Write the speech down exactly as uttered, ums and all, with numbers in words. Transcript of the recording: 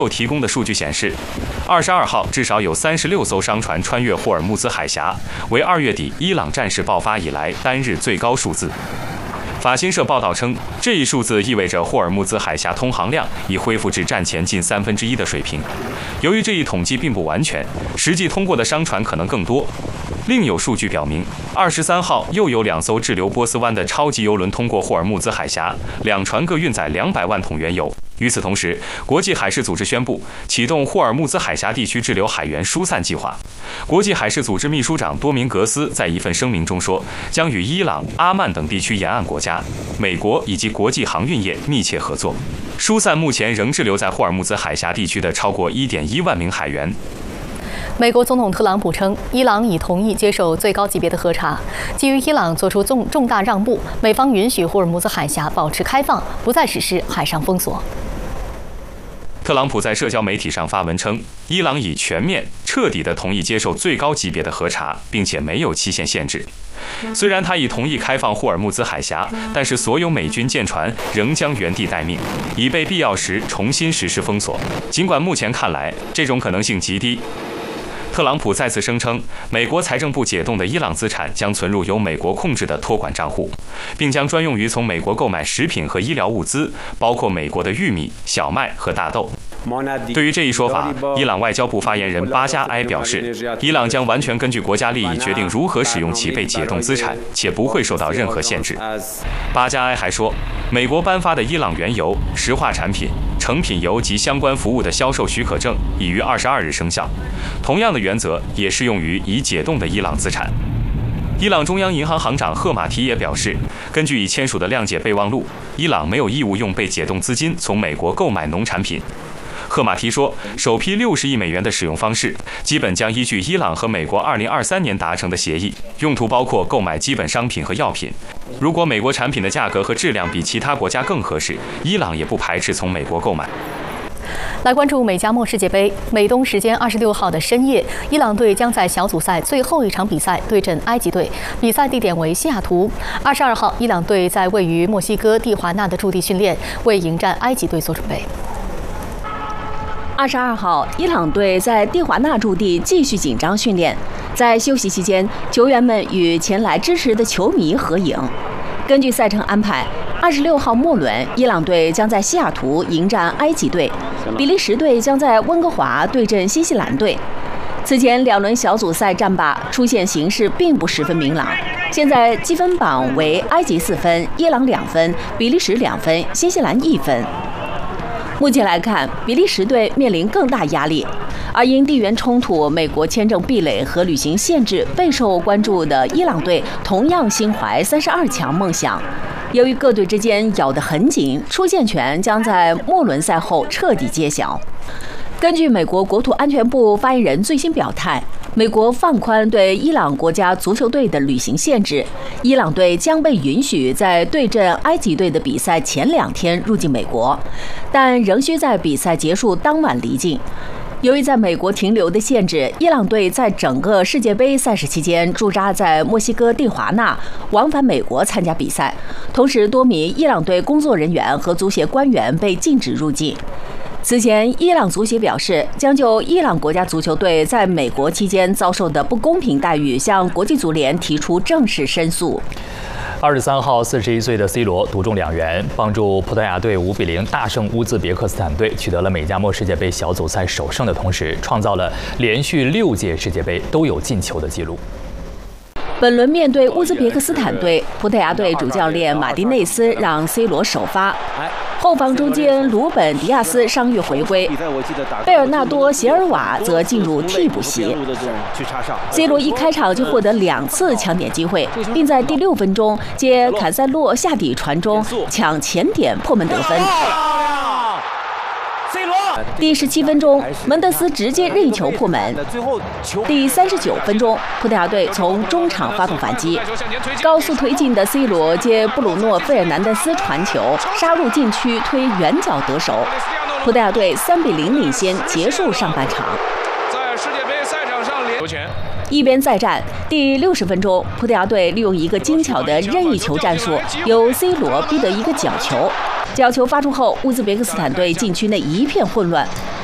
提供的数据显示，二十二号至少有三十六艘商船穿越霍尔木兹海峡，为二月底伊朗战事爆发以来单日最高数字。法新社报道称，这一数字意味着霍尔木兹海峡通航量已恢复至战前近三分之一的水平。由于这一统计并不完全，实际通过的商船可能更多。另有数据表明，二十三号又有两艘滞留波斯湾的超级油轮通过霍尔木兹海峡，两船各运载两百万桶原油。与此同时，国际海事组织宣布启动霍尔木兹海峡地区滞留海员疏散计划。国际海事组织秘书长多明格斯在一份声明中说，将与伊朗、阿曼等地区沿岸国家、美国以及国际航运业密切合作，疏散目前仍滞留在霍尔木兹海峡地区的超过 一点一万名海员。 美国总统特朗普称，伊朗已同意接受最高级别的核查。基于伊朗做出重重大让步，美方允许霍尔木兹海峡保持开放，不再实施海上封锁。 特朗普在社交媒体上发文称，伊朗已全面、彻底地同意接受最高级别的核查，并且没有期限限制。虽然他已同意开放霍尔木兹海峡，但是所有美军舰船仍将原地待命，以备必要时重新实施封锁。尽管目前看来这种可能性极低。特朗普再次声称，美国财政部解冻的伊朗资产将存入由美国控制的托管账户，并将专用于从美国购买食品和医疗物资，包括美国的玉米、小麦和大豆。对于这一说法，伊朗外交部发言人巴加埃表示，伊朗将完全根据国家利益决定如何使用其被解冻资产，且不会受到任何限制。巴加埃还说，美国颁发的伊朗原油、石化产品、成品油及相关服务的销售许可证已于二十二日生效，同样的原则也适用于已解冻的伊朗资产。伊朗中央银行行长赫马提也表示，根据已签署的谅解备忘录，伊朗没有义务用被解冻资金从美国购买农产品。赫马提说，首批六十亿美元的使用方式基本将依据伊朗和美国二零二三年达成的协议，用途包括购买基本商品和药品。如果美国产品的价格和质量比其他国家更合适，伊朗也不排斥从美国购买。 来关注美加墨世界杯，美东时间二十六号的深夜，伊朗队将在小组赛最后一场比赛对阵埃及队，比赛地点为西雅图。二十二号，伊朗队在位于墨西哥蒂华纳的驻地训练，为迎战埃及队做准备。 二十二号，伊朗队在蒂华纳驻地继续紧张训练。在休息期间，球员们与前来支持的球迷合影。根据赛程安排，二十六号末轮，伊朗队将在西雅图迎战埃及队，比利时队将在温哥华对阵新西兰队。此前两轮小组赛战罢，出现形势并不十分明朗。现在积分榜为埃及四分，伊朗两分，比利时两分，新西兰一分。目前来看，比利时队面临更大压力，而因地缘冲突、美国签证壁垒和旅行限制备受关注的伊朗队同样心怀三十二强梦想。由于各队之间咬得很紧，出线权将在末轮赛后彻底揭晓。根据美国国土安全部发言人最新表态，美国放宽对伊朗国家足球队的旅行限制，伊朗队将被允许在对阵埃及队的比赛前两天入境美国，但仍需在比赛结束当晚离境。由于在美国停留的限制，伊朗队在整个世界杯赛事期间驻扎在墨西哥蒂华纳，往返美国参加比赛。同时，多名伊朗队工作人员和足协官员被禁止入境。此前，伊朗足协表示，将就伊朗国家足球队在美国期间遭受的不公平待遇向国际足联提出正式申诉。 二十三号，四十一岁的 C 罗独中两元，帮助葡萄牙队五比零大胜乌兹别克斯坦队，取得了美加墨世界杯小组赛首胜的同时，创造了连续六届世界杯都有进球的纪录。 本轮面对乌兹别克斯坦队，葡萄牙队主教练马丁内斯让 C 罗首发，后防中间鲁本迪亚斯伤愈回归，贝尔纳多席尔瓦则进入替补席。C 罗一开场就获得两次抢点机会，并在第六分钟接坎塞洛下底传中抢前点破门得分。第十七分钟，门德斯直接任意球破门。第三十九分钟，葡萄牙队从中场发动反击，高速推进的 C 罗接布鲁诺·费尔南德斯传球，杀入禁区推远角得手，葡萄牙队三比零领先，结束上半场。 在世界杯赛场上连球。 一边再战，第六十分钟，葡萄牙队利用一个精巧的任意球战术，由 C 罗逼得一个角球。角球发出后，乌兹别克斯坦队禁区内一片混乱，